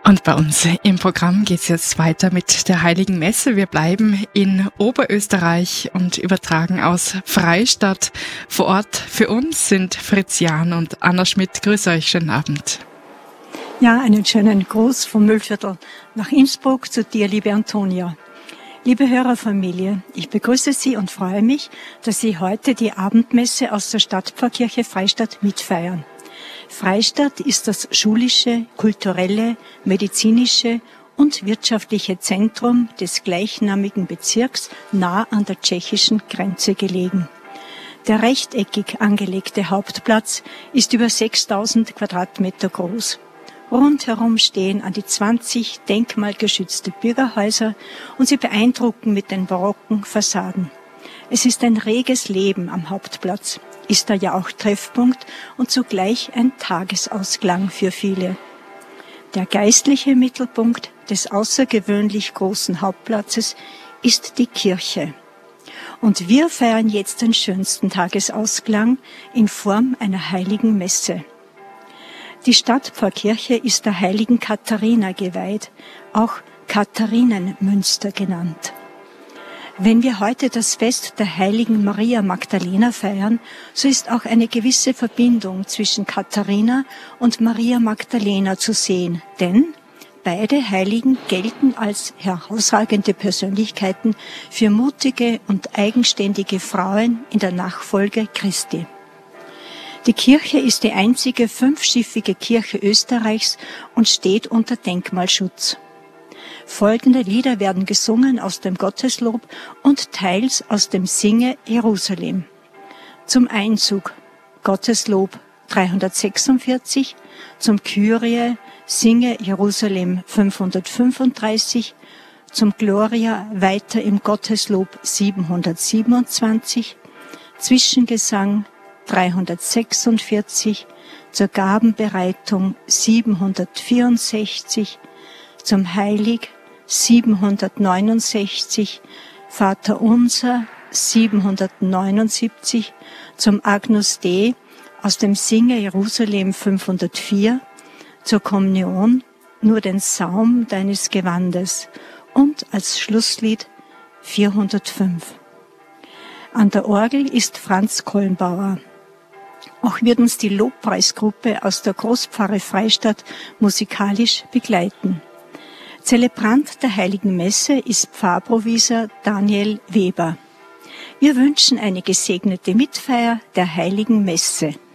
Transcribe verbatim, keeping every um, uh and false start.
Und bei uns im Programm geht es jetzt weiter mit der Heiligen Messe. Wir bleiben in Oberösterreich und übertragen aus Freistadt. Vor Ort für uns sind Fritz Jahn und Anna Schmidt. Grüß euch, schönen Abend. Ja, einen schönen Gruß vom Müllviertel nach Innsbruck zu dir, liebe Antonia. Liebe Hörerfamilie, ich begrüße Sie und freue mich, dass Sie heute die Abendmesse aus der Stadtpfarrkirche Freistadt mitfeiern. Freistadt ist das schulische, kulturelle, medizinische und wirtschaftliche Zentrum des gleichnamigen Bezirks nah an der tschechischen Grenze gelegen. Der rechteckig angelegte Hauptplatz ist über sechstausend Quadratmeter groß. Rundherum stehen an die zwanzig denkmalgeschützte Bürgerhäuser und sie beeindrucken mit den barocken Fassaden. Es ist ein reges Leben am Hauptplatz, ist da ja auch Treffpunkt und zugleich ein Tagesausklang für viele. Der geistliche Mittelpunkt des außergewöhnlich großen Hauptplatzes ist die Kirche. Und wir feiern jetzt den schönsten Tagesausklang in Form einer heiligen Messe. Die Stadtpfarrkirche ist der heiligen Katharina geweiht, auch Katharinenmünster genannt. Wenn wir heute das Fest der heiligen Maria Magdalena feiern, so ist auch eine gewisse Verbindung zwischen Katharina und Maria Magdalena zu sehen, denn beide Heiligen gelten als herausragende Persönlichkeiten für mutige und eigenständige Frauen in der Nachfolge Christi. Die Kirche ist die einzige fünfschiffige Kirche Österreichs und steht unter Denkmalschutz. Folgende Lieder werden gesungen aus dem Gotteslob und teils aus dem Singe Jerusalem. Zum Einzug Gotteslob dreihundertsechsundvierzig, zum Kyrie Singe Jerusalem fünfhundertfünfunddreißig, zum Gloria weiter im Gotteslob siebenhundertsiebenundzwanzig, Zwischengesang dreihundertsechsundvierzig, zur Gabenbereitung siebenhundertvierundsechzig, zum Heilig siebenhundertneunundsechzig, Vater Unser siebenhundertneunundsiebzig, zum Agnus Dei aus dem Singe Jerusalem fünfhundertvier, zur Kommunion nur den Saum deines Gewandes und als Schlusslied vierhundertfünf. An der Orgel ist Franz Kollenbauer. Auch wird uns die Lobpreisgruppe aus der Großpfarre Freistadt musikalisch begleiten. Zelebrant der Heiligen Messe ist Pfarrprovisor Daniel Weber. Wir wünschen eine gesegnete Mitfeier der Heiligen Messe.